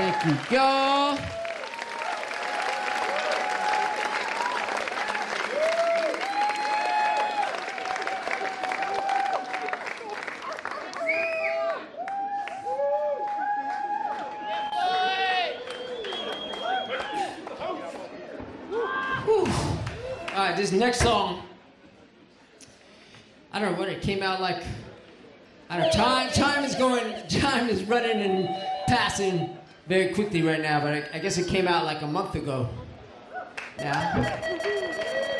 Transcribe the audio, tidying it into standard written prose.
Thank you, y'all. All right, this next song, I don't know what it came out like. I don't know, time is running and passing very quickly right now, but I guess it came out like a month ago. Yeah.